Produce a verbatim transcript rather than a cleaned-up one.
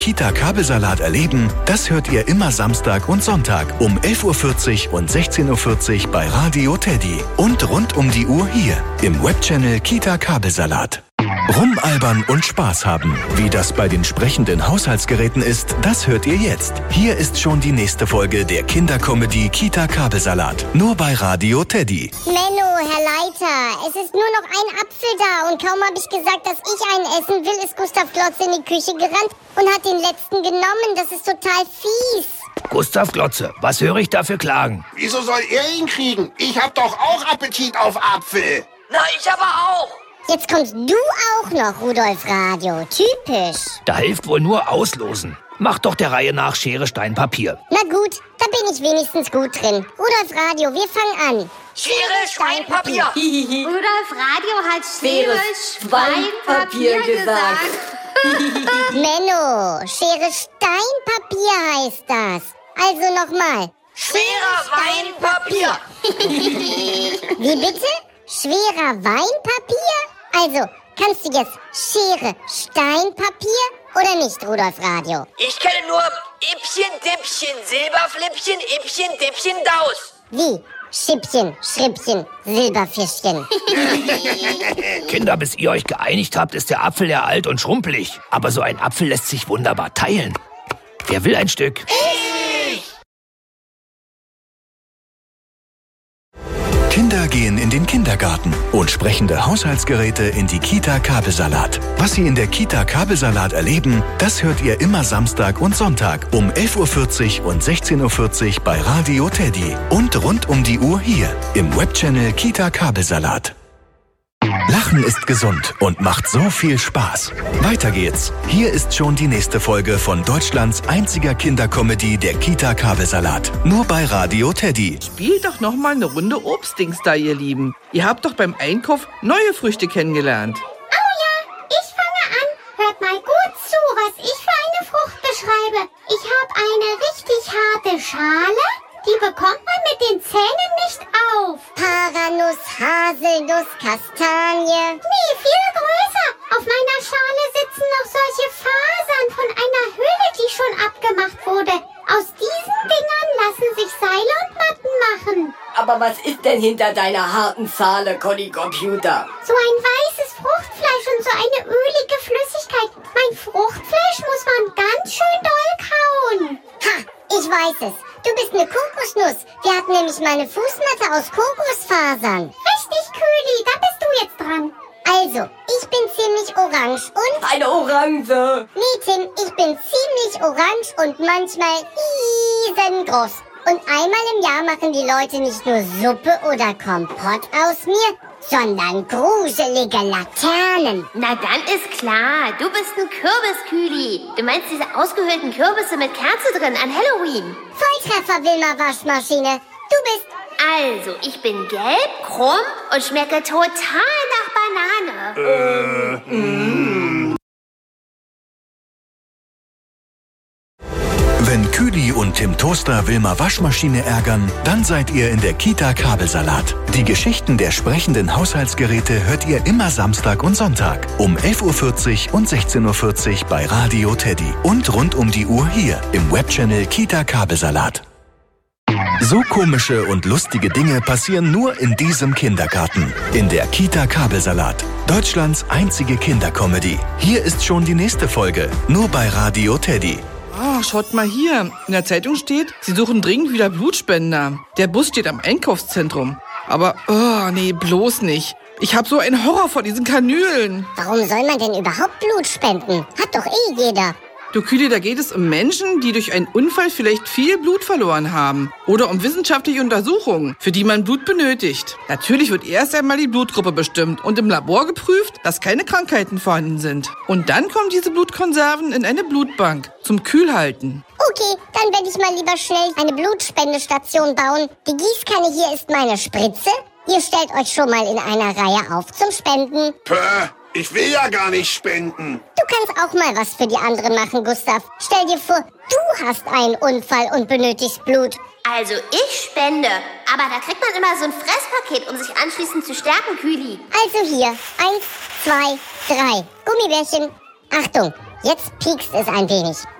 Kita-Kabelsalat erleben, das hört ihr immer Samstag und Sonntag um elf Uhr vierzig und sechzehn Uhr vierzig bei Radio Teddy. Und rund um die Uhr hier im Webchannel Kita-Kabelsalat. Rumalbern und Spaß haben. Wie das bei den sprechenden Haushaltsgeräten ist, das hört ihr jetzt. Hier ist schon die nächste Folge der Kindercomedy Kita-Kabelsalat. Nur bei Radio Teddy. Menno, Herr Leiter, es ist nur noch ein Apfel da und kaum habe ich gesagt, dass ich einen essen will, ist Gustav Glotze in die Küche gerannt und hat den letzten genommen. Das ist total fies. Gustav Glotze, was höre ich da für Klagen? Wieso soll er ihn kriegen? Ich hab doch auch Appetit auf Apfel. Na, ich aber auch. Jetzt kommst du auch noch, Rudolf Radio. Typisch. Da hilft wohl nur Auslosen. Mach doch der Reihe nach Schere, Stein, Papier. Na gut, da bin ich wenigstens gut drin. Rudolf Radio, wir fangen an. Schere, Stein, Papier. Rudolf Radio hat Schere, Stein, Papier gesagt. Menno, Schere, Stein, Papier heißt das. Also nochmal. Schwerer Wein, Papier. Wie bitte? Schwerer Weinpapier? Also, kannst du jetzt Schere, Stein, Papier oder nicht, Rudolf Radio? Ich kenne nur Ippchen, Dippchen, Silberflippchen, Ippchen, Dippchen, Daus. Wie? Schippchen, Schrippchen, Silberfischchen. Kinder, bis ihr euch geeinigt habt, ist der Apfel ja alt und schrumpelig. Aber so ein Apfel lässt sich wunderbar teilen. Wer will ein Stück? Kinder gehen in den Kindergarten und sprechende Haushaltsgeräte in die Kita-Kabelsalat. Was sie in der Kita-Kabelsalat erleben, das hört ihr immer Samstag und Sonntag um elf Uhr vierzig und sechzehn Uhr vierzig bei Radio Teddy. Und rund um die Uhr hier im Webchannel Kita-Kabelsalat. Lachen ist gesund und macht so viel Spaß. Weiter geht's. Hier ist schon die nächste Folge von Deutschlands einziger Kindercomedy, der Kita-Kabelsalat. Nur bei Radio Teddy. Spielt doch noch mal eine Runde Obstdings da, ihr Lieben. Ihr habt doch beim Einkauf neue Früchte kennengelernt. Oh ja, ich fange an. Hört mal gut zu, was ich für eine Frucht beschreibe. Ich habe eine richtig harte Schale. Die bekommt man mit den Zähnen nicht auf. Paranuss, Haselnuss, Kastanie. Nee, viel größer. Auf meiner Schale sitzen noch solche Fasern von einer Hülle, die schon abgemacht wurde. Aus diesen Dingern lassen sich Seile und Matten machen. Aber was ist denn hinter deiner harten Schale, Conny Computer? So ein weißes Fruchtfleisch und so eine ölige Flüssigkeit. Mein Fruchtfleisch muss man ganz schön doll kauen. Ha, ich weiß es. Du bist eine Kokosnuss. Wir hatten nämlich mal eine Fußmatte aus Kokosfasern. Richtig, Kühli, da bist du jetzt dran. Also, ich bin ziemlich orange und... Eine Orange. Nee, Tim, ich bin ziemlich orange und manchmal riesengroß. Und einmal im Jahr machen die Leute nicht nur Suppe oder Kompott aus mir, sondern gruselige Laternen. Na dann ist klar, du bist ein Kürbiskühli. Du meinst diese ausgehöhlten Kürbisse mit Kerze drin an Halloween. Volltreffer, Wilma Waschmaschine. Du bist... Also, ich bin gelb, krumm und schmecke total nach Banane. Äh, mm. Wenn Kühli und Tim Toaster Wilma Waschmaschine ärgern, dann seid ihr in der Kita-Kabelsalat. Die Geschichten der sprechenden Haushaltsgeräte hört ihr immer Samstag und Sonntag um elf Uhr vierzig und sechzehn Uhr vierzig bei Radio Teddy. Und rund um die Uhr hier im Webchannel Kita-Kabelsalat. So komische und lustige Dinge passieren nur in diesem Kindergarten. In der Kita-Kabelsalat. Deutschlands einzige Kindercomedy. Hier ist schon die nächste Folge. Nur bei Radio Teddy. Ah, schaut mal hier. In der Zeitung steht, sie suchen dringend wieder Blutspender. Der Bus steht am Einkaufszentrum. Aber, oh, nee, bloß nicht. Ich habe so einen Horror vor diesen Kanülen. Warum soll man denn überhaupt Blut spenden? Hat doch eh jeder. Du Kühli, da geht es um Menschen, die durch einen Unfall vielleicht viel Blut verloren haben. Oder um wissenschaftliche Untersuchungen, für die man Blut benötigt. Natürlich wird erst einmal die Blutgruppe bestimmt und im Labor geprüft, dass keine Krankheiten vorhanden sind. Und dann kommen diese Blutkonserven in eine Blutbank zum Kühlhalten. Okay, dann werde ich mal lieber schnell eine Blutspendestation bauen. Die Gießkanne hier ist meine Spritze. Ihr stellt euch schon mal in einer Reihe auf zum Spenden. Pö, ich will ja gar nicht spenden. Du kannst auch mal was für die anderen machen, Gustav. Stell dir vor, du hast einen Unfall und benötigst Blut. Also ich spende, aber da kriegt man immer so ein Fresspaket, um sich anschließend zu stärken, Kühli. Also hier, eins, zwei, drei. Gummibärchen. Achtung, Jetzt piekst es ein wenig.